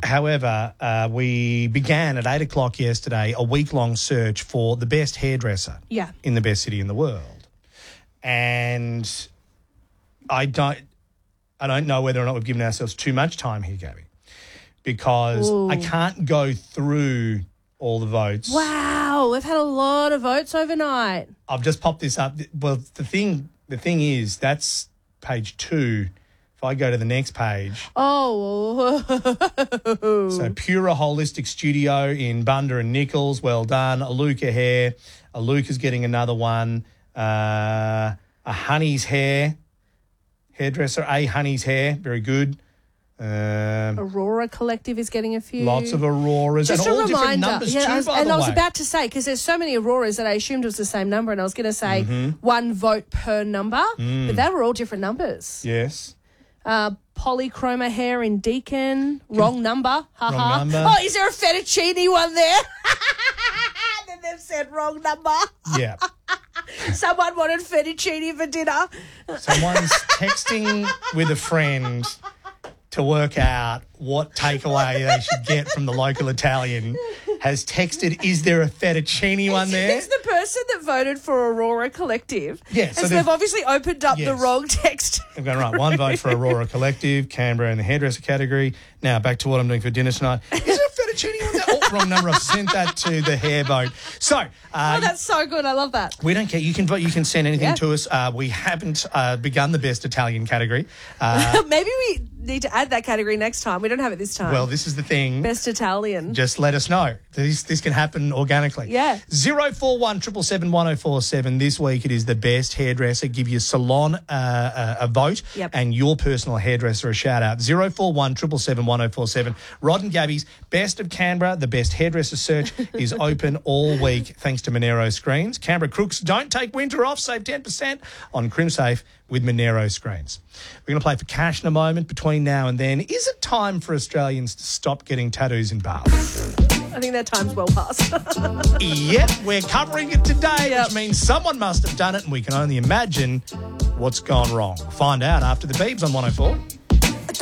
However, we began at 8 o'clock yesterday a week-long search for the best hairdresser in the best city in the world. And I don't know whether or not we've given ourselves too much time here, Gabby, because I can't go through all the votes. Wow, we've had a lot of votes overnight. I've just popped this up. Well, the thing is, that's page 2. If I go to the next page. Oh. So Pura Holistic Studio in Bunda and Nichols, well done. Aluka Hair. Aluka's getting another one. A Honey's Hair. Hairdresser, A Honey's Hair, very good. Aurora Collective is getting a few. Lots of Auroras. Just and a all reminder. different numbers too, by the way. I was about to say, because there's so many Auroras that I assumed it was the same number, and I was going to say one vote per number, but they were all different numbers. Yes. Polychroma Hair in Deakin. Wrong number. Wrong number. Oh, is there a fettuccine one there? Then they've said wrong number. Yeah. Someone wanted fettuccine for dinner. Someone's texting with a friend to work out what takeaway they should get from the local Italian, has texted, is there a fettuccine one there? It's the person that voted for Aurora Collective. Yeah, so they've obviously opened up the wrong text. They've gone, right, one vote for Aurora Collective, Canberra in the hairdresser category. Now back to what I'm doing for dinner tonight. Is there a fettuccine one there? Oh, wrong number. I've sent that to the hair vote. So, that's so good. I love that. We don't care. You can vote. You can send anything to us. We haven't begun the best Italian category. Maybe we need to add that category next time. We don't have it this time. Well, this is the thing. Best Italian. Just let us know. This can happen organically. Yeah. 041 777 1047. This week it is the best hairdresser. Give your salon a vote and your personal hairdresser a shout out. 041 777 1047. Rod and Gabby's Best of Canberra, the best hairdresser search is open all week thanks to Monero Screens. Canberra crooks, don't take winter off. Save 10% on CrimSafe with Monero Screens. We're going to play for cash in a moment. Between now and then, is it time for Australians to stop getting tattoos in Bali? I think that time's well past. Yep, we're covering it today, which means someone must have done it, and we can only imagine what's gone wrong. Find out after the Beebs on 104.